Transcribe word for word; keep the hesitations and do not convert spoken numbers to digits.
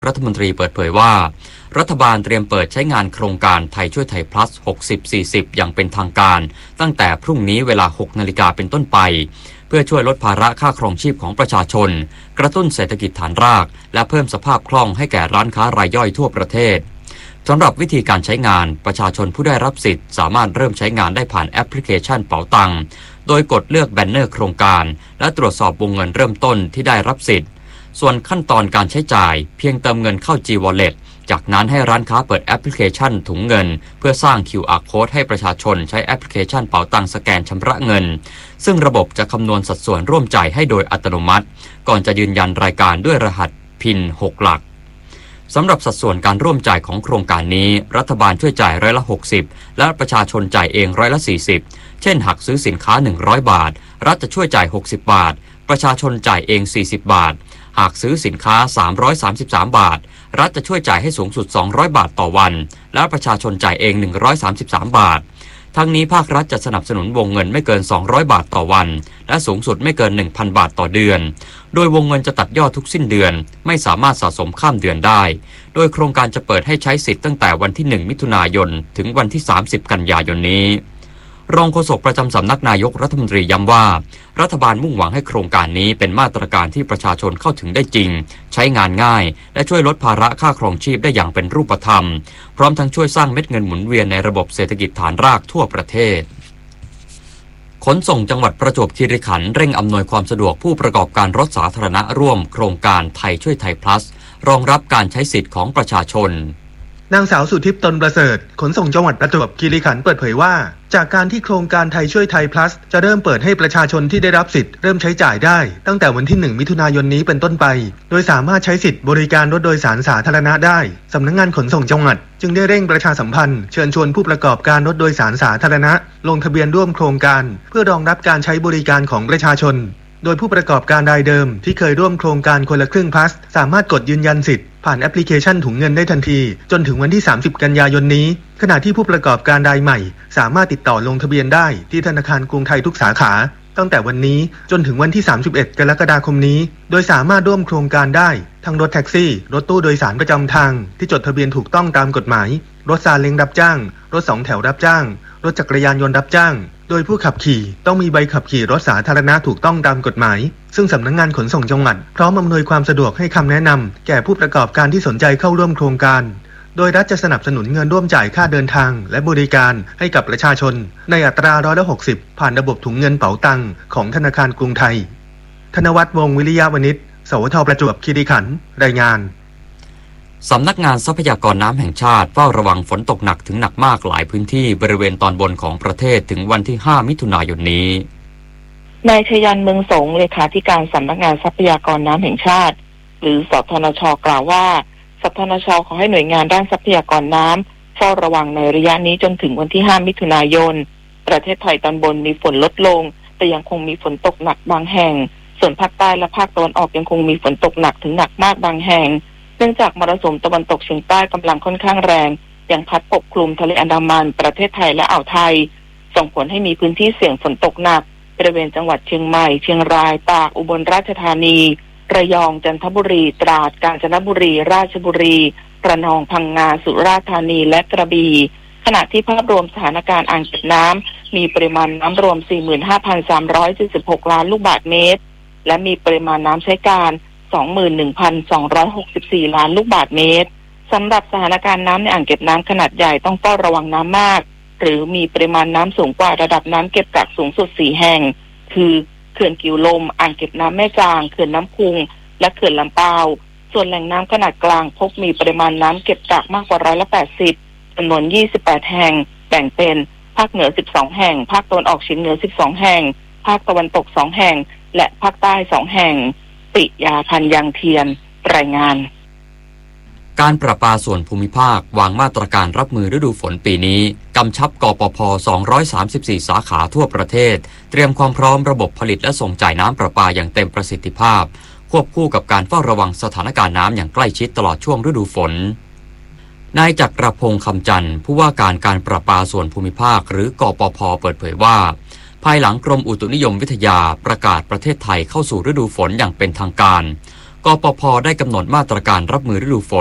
รัฐมนตรีเปิดเผยว่ารัฐบาลเตรียมเปิดใช้งานโครงการไทยช่วยไทย plus หกสิบ สี่สิบ อย่างเป็นทางการตั้งแต่พรุ่งนี้เวลา หกนาฬิกาเป็นต้นไปเพื่อช่วยลดภาระค่าครองชีพของประชาชนกระตุ้นเศรษฐกิจฐานรากและเพิ่มสภาพคล่องให้แก่ร้านค้ารายย่อยทั่วประเทศสำหรับวิธีการใช้งานประชาชนผู้ได้รับสิทธิ์สามารถเริ่มใช้งานได้ผ่านแอปพลิเคชันเป๋าตังโดยกดเลือกแบนเนอร์โครงการและตรวจสอบวงเงินเริ่มต้นที่ได้รับสิทธิ์ส่วนขั้นตอนการใช้จ่ายเพียงเติมเงินเข้า G-Wallet จากนั้นให้ร้านค้าเปิดแอปพลิเคชันถุงเงินเพื่อสร้าง คิว อาร์ Code ให้ประชาชนใช้แอปพลิเคชันเป๋าตังสแกนชำระเงินซึ่งระบบจะคำนวณสัดส่วนร่วมจ่ายให้โดยอัตโนมัติก่อนจะยืนยันรายการด้วยรหัส พิน หก หลักสำหรับสัดส่วนการร่วมจ่ายของโครงการนี้รัฐบาลช่วยจ่ายร้อยละหกสิบและประชาชนจ่ายเองร้อยละสี่สิบเช่นหากซื้อสินค้าหนึ่งร้อยบาทรัฐจะช่วยจ่ายหกสิบบาทประชาชนจ่ายเองสี่สิบบาทหากซื้อสินค้าสามร้อยสามสิบสามบาทรัฐจะช่วยจ่ายให้สูงสุดสองร้อยบาทต่อวันและประชาชนจ่ายเองหนึ่งร้อยสามสิบสามบาททั้งนี้ภาครัฐจะสนับสนุนวงเงินไม่เกินสองร้อยบาทต่อวันและสูงสุดไม่เกิน หนึ่งพัน บาทต่อเดือนโดยวงเงินจะตัดยอดทุกสิ้นเดือนไม่สามารถสะสมข้ามเดือนได้โดยโครงการจะเปิดให้ใช้สิทธิ์ตั้งแต่วันที่หนึ่งมิถุนายนถึงวันที่สามสิบกันยายนนี้รองโฆษกประจำสำนักนายกรัฐมนตรีย้ำว่ารัฐบาลมุ่งหวังให้โครงการนี้เป็นมาตรการที่ประชาชนเข้าถึงได้จริงใช้งานง่ายและช่วยลดภาระค่าครองชีพได้อย่างเป็นรูปธรรมพร้อมทั้งช่วยสร้างเม็ดเงินหมุนเวียนในระบบเศรษฐกิจฐานรากทั่วประเทศขนส่งจังหวัดประจวบคีรีขันธ์เร่งอำนวยความสะดวกผู้ประกอบการรถสาธารณะร่วมโครงการไทยช่วยไทย plus รองรับการใช้สิทธิ์ของประชาชนนางสาวสุทิพย์ตนประเสริฐขนส่งจังหวัดประจวบคีรีขันธ์เปิดเผยว่าจากการที่โครงการไทยช่วยไทย plus จะเริ่มเปิดให้ประชาชนที่ได้รับสิทธิ์เริ่มใช้จ่ายได้ตั้งแต่วันที่หนึ่งมิถุนายนนี้เป็นต้นไปโดยสามารถใช้สิทธิ์บริการรถโดยสารสาธารณะได้สำนักงานขนส่งจังหวัดจึงได้เร่งประชาสัมพันธ์เชิญชวนผู้ประกอบการรถโดยสารสาธารณะลงทะเบียนร่วมโครงการเพื่อรองรับการใช้บริการของประชาชนโดยผู้ประกอบการรายเดิมที่เคยร่วมโครงการคนละครึ่ง plus สามารถกดยืนยันสิทธิ์ผ่านแอปพลิเคชันถุงเงินได้ทันทีจนถึงวันที่สามสิบกันยายนนี้ขณะที่ผู้ประกอบการรายใหม่สามารถติดต่อลงทะเบียนได้ที่ธนาคารกรุงไทยทุกสาขาตั้งแต่วันนี้จนถึงวันที่สามสิบเอ็ดกรกฎาคมนี้โดยสามารถร่วมโครงการได้ทั้งรถแท็กซี่รถตู้โดยสารประจำทางที่จดทะเบียนถูกต้องตามกฎหมายรถซาเล้งรับจ้างรถสองแถวรับจ้างรถจักรยานยนต์รับจ้างโดยผู้ขับขี่ต้องมีใบขับขี่รถสาธารณะถูกต้องตามกฎหมายซึ่งสำนักงานขนส่งจังหวัดพร้อมอำนวยความสะดวกให้คำแนะนำแก่ผู้ประกอบการที่สนใจเข้าร่วมโครงการโดยรัฐจะสนับสนุนเงินร่วมจ่ายค่าเดินทางและบริการให้กับประชาชนในอัตราร้อยละหกสิบผ่านระบบถุงเงินเป๋าตังของธนาคารกรุงไทยธนวัฒน์วงศ์วิริยะวณิชสวทประจวบคีรีขันธ์รายงานสำนักงานทรัพยากรน้ำแห่งชาติเฝ้าระวังฝนตกหนักถึงหนักมากหลายพื้นที่บริเวณตอนบนของประเทศถึงวันที่ห้ามิถุนายนนี้นายชยันเมืองสงเลขาธิการสำนักงานทรัพยากรน้ำแห่งชาติหรือสทนช.กล่าวว่าสทนช.ขอให้หน่วยงานด้านทรัพยากรน้ำเฝ้าระวังในระยะนี้จนถึงวันที่ห้ามิถุนายนประเทศไทยตอนบนมีฝนลดลงแต่ยังคงมีฝนตกหนักบางแห่งส่วนภาคใต้และภาคตะวันออกยังคงมีฝนตกหนักถึงหนักมากบางแห่งเนื่องจากมรสุมตะวันตกเฉียงใต้กำลังค่อนข้างแรงยังพัดปกคลุมทะเลอันดามันประเทศไทยและอ่าวไทยส่งผลให้มีพื้นที่เสี่ยงฝนตกหนักบริเวณจังหวัดเชียงใหม่เชียงรายตากอุบลราชธานีระยองจันทบุรีตราดกาญจนบุรีราชบุรีระนองพังงาสุราษฎร์ธานีและกระบี่ขณะที่ภาพรวมสถานการณ์อ่างเก็บน้ำมีปริมาณน้ำรวม สี่หมื่นห้าพันสามร้อยเจ็ดสิบหก ล้านลูกบาศก์เมตรและมีปริมาณน้ำใช้การ สองหมื่นหนึ่งพันสองร้อยหกสิบสี่ ล้านลูกบาศก์เมตรสำหรับสถานการณ์น้ำในอ่างเก็บน้ำขนาดใหญ่ต้องเฝ้าระวังน้ำมากหรือมีปริมาณน้ำสูงกว่าระดับน้ำเก็บกักสูงสุดสี่แห่งคือเขื่อนกิวลมอ่างเก็บน้ำแม่จางเขื่อนน้ำพุงและเขื่อนลำปาวส่วนแหล่งน้ำขนาดกลางพบมีปริมาณน้ำเก็บกักมากกว่าร้อยละแปดสิบจำนวนยี่สิบแปดแห่งแบ่งเป็นภาคเหนือสิบสองแห่งภาคตะวันออกเฉียงเหนือสิบสองแห่งภาคตะวันตกสองแห่งและภาคใต้สองแห่งปิยาพันธ์ยังเทียนรายงานการประปาส่วนภูมิภาควางมาตรการรับมือฤดูฝนปีนี้กำชับกปภสองร้อยสามสิบสี่สาขาทั่วประเทศเตรียมความพร้อมระบบผลิตและส่งจ่ายน้ำประปาอย่างเต็มประสิทธิภาพควบคู่กับการเฝ้าระวังสถานการณ์น้ำอย่างใกล้ชิดตลอดช่วงฤดูฝนนายจักรพงษ์คำจันทร์ผู้ว่าการการประปาส่วนภูมิภาคหรือกปภเปิดเผยว่าภายหลังกรมอุตุนิยมวิทยาประกาศประเทศไทยเข้าสู่ฤดูฝนอย่างเป็นทางการกปภได้กำหนดมาตรการรับมือฤดูฝน